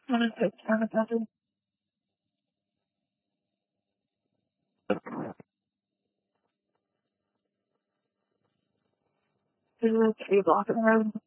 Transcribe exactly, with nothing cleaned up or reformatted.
I'm gonna take turn about it. There's a tree blocking the road.